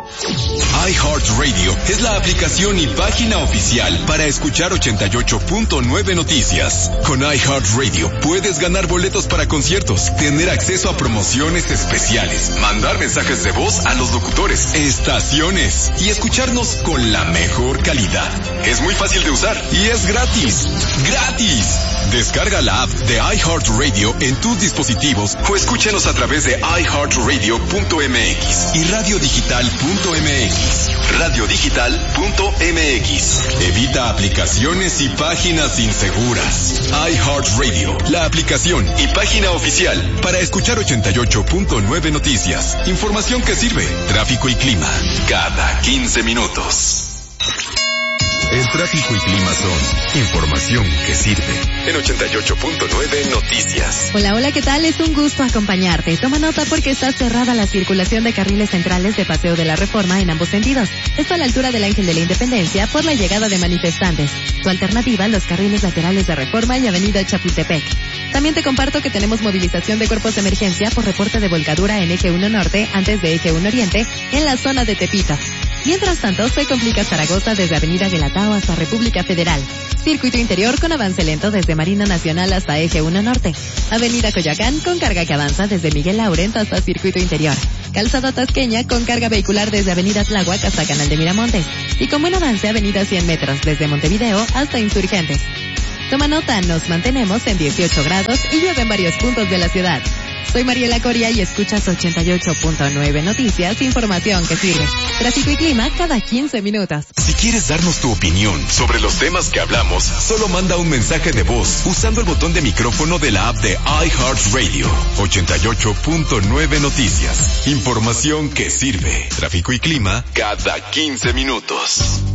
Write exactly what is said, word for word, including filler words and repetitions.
iHeartRadio es la aplicación y página oficial para escuchar ochenta y ocho punto nueve Noticias. Con iHeartRadio puedes ganar boletos para conciertos, tener acceso a promociones especiales, mandar mensajes de voz a los locutores, estaciones y escucharnos con la mejor calidad. Es muy fácil de usar y es gratis. ¡Gratis! Descarga la app de iHeartRadio en tus dispositivos o escúchanos a través de i heart radio punto m x y radio digital punto m x. radio digital punto m x. Evita aplicaciones y páginas inseguras. iHeartRadio, la aplicación y página oficial para escuchar ochenta y ocho punto nueve Noticias. Información que sirve. Tráfico y clima cada quince minutos. El tráfico y clima son información que sirve. En ochenta y ocho punto nueve Noticias. Hola, hola, ¿qué tal? Es un gusto acompañarte. Toma nota porque está cerrada la circulación de carriles centrales de Paseo de la Reforma en ambos sentidos. Esto a la altura del Ángel de la Independencia por la llegada de manifestantes. Tu alternativa, los carriles laterales de Reforma y Avenida Chapultepec. También te comparto que tenemos movilización de cuerpos de emergencia por reporte de volcadura en Eje uno Norte antes de Eje uno Oriente en la zona de Tepito. Mientras tanto, se complica Zaragoza desde Avenida Guelatao hasta República Federal. Circuito interior con avance lento desde Marina Nacional hasta Eje uno Norte. Avenida Coyoacán con carga que avanza desde Miguel Laurent hasta Circuito Interior. Calzada Tasqueña con carga vehicular desde Avenida Tláhuac hasta Canal de Miramontes. Y con buen avance Avenida cien metros desde Montevideo hasta Insurgentes. Toma nota, nos mantenemos en dieciocho grados y llueve en varios puntos de la ciudad. Soy Mariela Coria y escuchas ochenta y ocho punto nueve Noticias, información que sirve. Tráfico y clima cada quince minutos. Si quieres darnos tu opinión sobre los temas que hablamos, solo manda un mensaje de voz usando el botón de micrófono de la app de iHeartRadio. ochenta y ocho punto nueve Noticias, información que sirve. Tráfico y clima cada quince minutos.